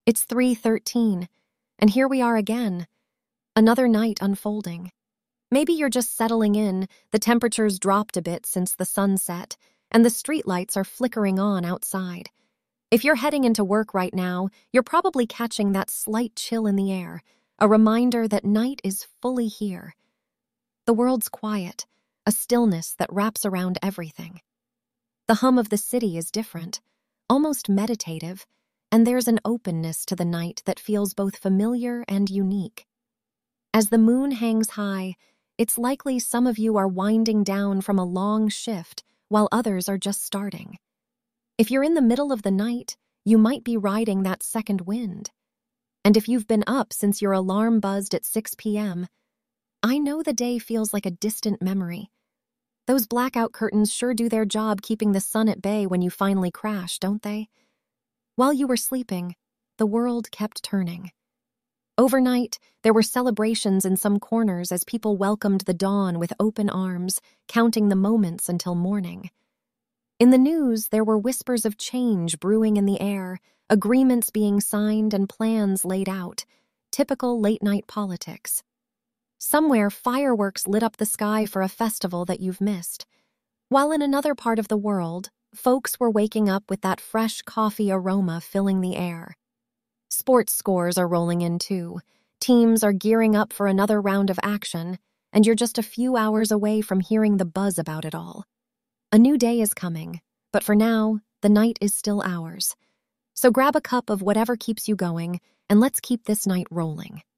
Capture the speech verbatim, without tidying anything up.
It's three thirteen, and here we are again. Another night unfolding. Maybe you're just settling in, the temperature's dropped a bit since the sun set, and the streetlights are flickering on outside. If you're heading into work right now, you're probably catching that slight chill in the air, a reminder that night is fully here. The world's quiet, a stillness that wraps around everything. The hum of the city is different, almost meditative, and there's an openness to the night that feels both familiar and unique. As the moon hangs high, it's likely some of you are winding down from a long shift while others are just starting. If you're in the middle of the night, you might be riding that second wind. And if you've been up since your alarm buzzed at six p m, I know the day feels like a distant memory. Those blackout curtains sure do their job keeping the sun at bay when you finally crash, don't they? While you were sleeping, the world kept turning. Overnight, there were celebrations in some corners as people welcomed the dawn with open arms, counting the moments until morning. In the news, there were whispers of change brewing in the air, agreements being signed and plans laid out, typical late-night politics. Somewhere, fireworks lit up the sky for a festival that you've missed, while in another part of the world, folks were waking up with that fresh coffee aroma filling the air. Sports scores are rolling in too. Teams are gearing up for another round of action, and you're just a few hours away from hearing the buzz about it all. A new day is coming, but for now, the night is still ours. So grab a cup of whatever keeps you going, and let's keep this night rolling.